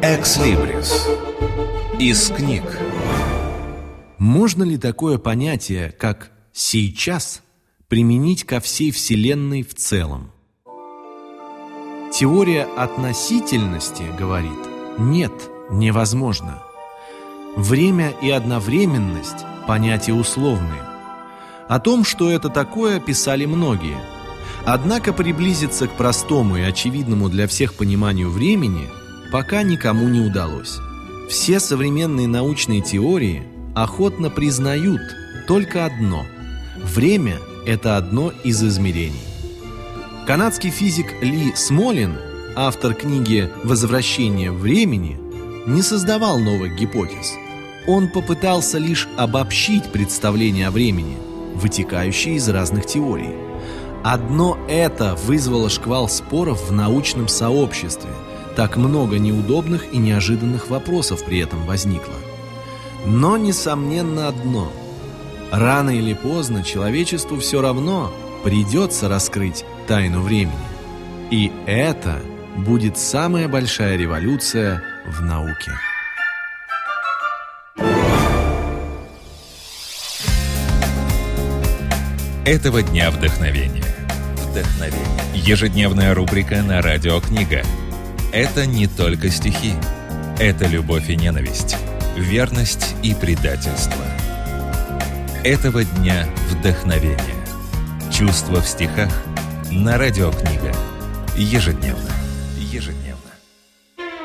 Экслибрис. Из книг. Можно ли такое понятие, как «сейчас», применить ко всей Вселенной в целом? Теория относительности говорит: нет, невозможно. Время и одновременность – понятия условные. О том, что это такое, писали многие. Однако приблизиться к простому и очевидному для всех пониманию времени пока никому не удалось. Все современные научные теории охотно признают только одно – время – это одно из измерений. Канадский физик Ли Смолин, автор книги «Возвращение времени», не создавал новых гипотез. Он попытался лишь обобщить представление о времени, вытекающие из разных теорий. Одно это вызвало шквал споров в научном сообществе. Так много неудобных и неожиданных вопросов при этом возникло. Но, несомненно, одно. Рано или поздно человечеству все равно придется раскрыть тайну времени. И это будет самая большая революция в науке. Этого дня вдохновения. Ежедневная рубрика на Радио Книга. Это не только стихи. Это любовь и ненависть, верность и предательство. Этого дня вдохновения. Чувства в стихах на Радио Книга. Ежедневно.